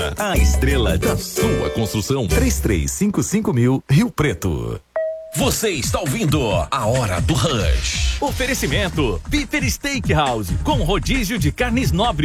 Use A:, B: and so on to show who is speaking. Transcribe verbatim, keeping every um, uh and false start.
A: Estrela, a estrela da sua construção. três três cinco cinco mil, Rio Preto.
B: Você está ouvindo a Hora do Rush.
C: Oferecimento Piper Steakhouse, com rodízio de carnes nobres.